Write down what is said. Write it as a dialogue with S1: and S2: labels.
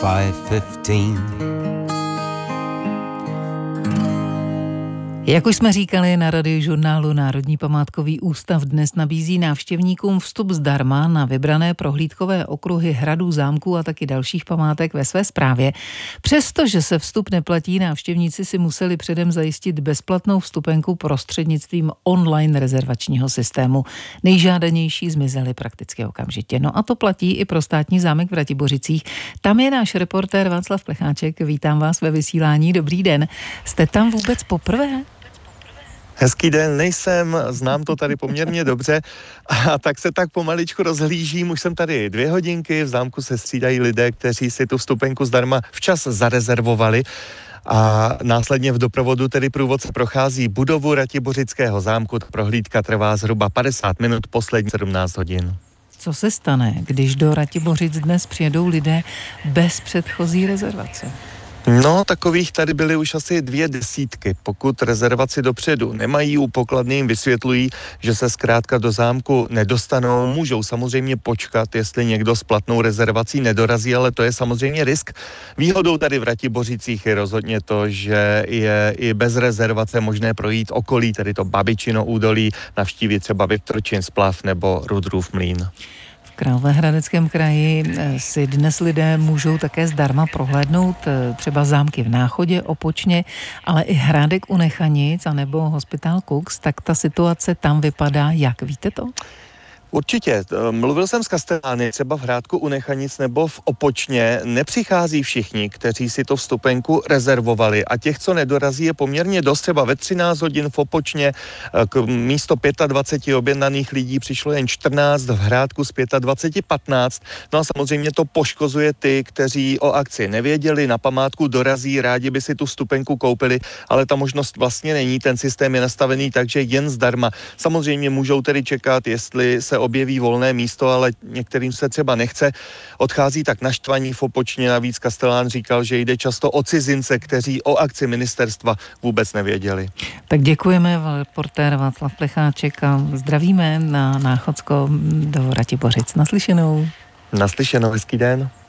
S1: 5:15.
S2: Jak už jsme říkali, na Radiožurnálu Národní památkový ústav dnes nabízí návštěvníkům vstup zdarma na vybrané prohlídkové okruhy hradů, zámků a taky dalších památek ve své správě. Přestože se vstup neplatí, návštěvníci si museli předem zajistit bezplatnou vstupenku prostřednictvím online rezervačního systému. Nejžádanější zmizeli prakticky okamžitě. No a to platí i pro státní zámek v Ratibořicích. Tam je náš reportér Václav Plecháček. Vítám vás ve vysílání. Dobrý den. Jste tam vůbec poprvé?
S3: Hezký den, nejsem, znám to tady poměrně dobře a tak se tak pomaličku rozhlížím. Už jsem tady 2 hodinky, v zámku se střídají lidé, kteří si tu vstupenku zdarma včas zarezervovali a následně v doprovodu tedy průvodce prochází budovu Ratibořického zámku. Ta prohlídka trvá zhruba 50 minut, poslední 17 hodin.
S2: Co se stane, když do Ratibořic dnes přijedou lidé bez předchozí rezervace?
S3: No, takových tady byly už asi 200. Pokud rezervaci dopředu nemají, u pokladny jim vysvětlují, že se zkrátka do zámku nedostanou. Můžou samozřejmě počkat, jestli někdo s platnou rezervací nedorazí, ale to je samozřejmě risk. Výhodou tady v Ratibořicích je rozhodně to, že je i bez rezervace možné projít okolí, tedy to Babičino údolí, navštívit třeba Vyvtrčin splav nebo Rudrův mlýn.
S2: V Královéhradeckém kraji si dnes lidé můžou také zdarma prohlédnout třeba zámky v Náchodě, Opočně, ale i Hrádek u Nechanic anebo Hospitál Kux. Tak ta situace tam vypadá jak? Víte to?
S3: Určitě. Mluvil jsem s kastelány, třeba v Hrádku u Nechanic nebo v Opočně. Nepřichází všichni, kteří si to vstupenku rezervovali a těch, co nedorazí, je poměrně dost. Třeba ve 13 hodin v Opočně místo 25 objednaných lidí přišlo jen 14, v Hrádku z 25 15. No a samozřejmě to poškozuje ty, kteří o akci nevěděli, na památku dorazí, rádi by si tu vstupenku koupili, ale ta možnost vlastně není. Ten systém je nastavený tak, že jen zdarma. Samozřejmě můžou tedy čekat, jestli se objeví volné místo, ale některým se třeba nechce. Odchází tak naštvaní. V Opočně navíc kastelán říkal, že jde často o cizince, kteří o akci ministerstva vůbec nevěděli.
S2: Tak děkujeme, reportér Václav Plecháček, a zdravíme na Náchodsko do Ratibořic. Naslyšenou.
S3: Naslyšenou, hezký den.